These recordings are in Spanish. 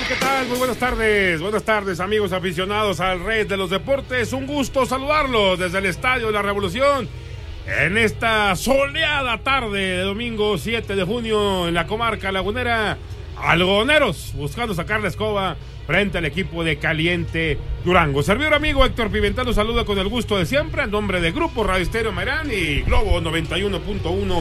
¿Qué tal? Muy buenas tardes. Buenas tardes, amigos aficionados al Rey de los Deportes. Un gusto saludarlos desde el Estadio de la Revolución en esta soleada tarde de domingo 7 de junio en la comarca lagunera. Algodoneros buscando sacar la escoba frente al equipo de Caliente Durango. Servidor amigo Héctor Pimentel los saluda con el gusto de siempre en nombre de Grupo Radio Estéreo Mairán y Globo 91.1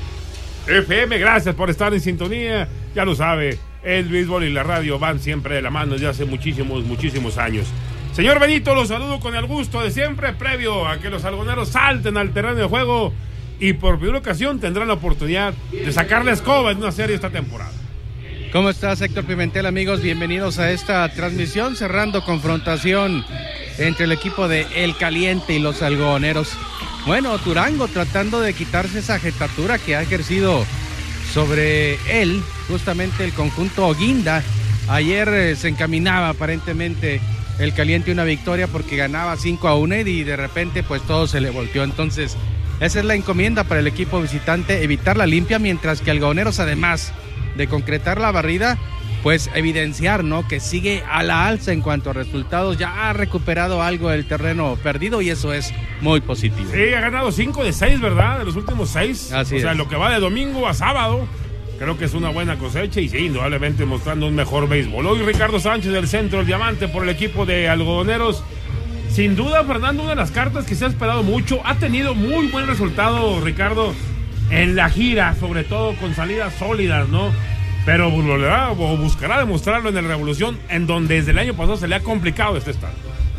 FM. Gracias por estar en sintonía. Ya lo sabe, el béisbol y la radio van siempre de la mano desde hace muchísimos años. Señor Benito, los saludo con el gusto de siempre, previo a que los algodoneros salten al terreno de juego y por primera ocasión tendrán la oportunidad de sacar la escoba en una serie esta temporada. ¿Cómo estás, Héctor Pimentel, amigos? Bienvenidos a esta transmisión, cerrando confrontación entre el equipo de El Caliente y los algodoneros. Bueno, Durango tratando de quitarse esa jetatura que ha ejercido sobre él, justamente el conjunto Guinda. Ayer se encaminaba aparentemente El Caliente una victoria porque ganaba 5-1 y de repente pues todo se le volteó. Entonces esa es la encomienda para el equipo visitante, evitar la limpia, mientras que algodoneros, además de concretar la barrida, pues evidenciar, ¿no?, que sigue a la alza en cuanto a resultados. Ya ha recuperado algo del terreno perdido y eso es muy positivo. Sí, ha ganado 5 de 6, ¿verdad? De los últimos 6. Así es. O sea, lo que va de domingo a sábado, creo que es una buena cosecha y sí, indudablemente mostrando un mejor béisbol. Hoy Ricardo Sánchez del Centro del Diamante por el equipo de algodoneros. Sin duda, Fernando, una de las cartas que se ha esperado mucho. Ha tenido muy buen resultado, Ricardo, en la gira, sobre todo con salidas sólidas, ¿no? Pero buscará demostrarlo en el Revolución, en donde desde el año pasado se le ha complicado este estado.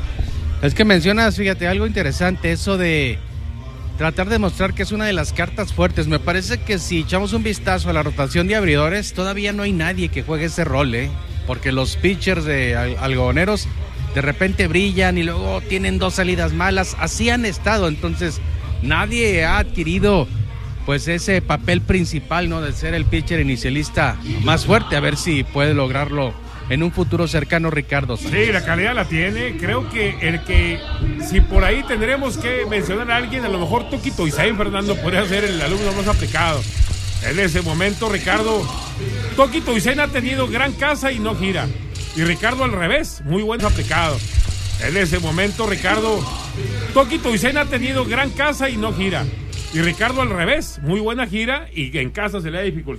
Es que mencionas, fíjate, algo interesante, eso de tratar de mostrar que es una de las cartas fuertes. Me parece que si echamos un vistazo a la rotación de abridores, todavía no hay nadie que juegue ese rol, porque los pitchers de algodoneros de repente brillan y luego tienen 2 salidas malas. Así han estado, entonces nadie ha adquirido pues ese papel principal, ¿no?, de ser el pitcher inicialista más fuerte. A ver si puede lograrlo en un futuro cercano, Ricardo. Sí, la calidad la tiene. Creo que si por ahí tendremos que mencionar a alguien, a lo mejor Toki Toussaint, Fernando, podría ser el alumno más aplicado. En ese momento, Ricardo, Toki Toussaint ha tenido gran casa y no gira. Y Ricardo al revés, muy buen aplicado. En ese momento, Ricardo, Toki Toussaint ha tenido gran casa y no gira. Y Ricardo al revés, muy buena gira y en casa se le ha dificultado.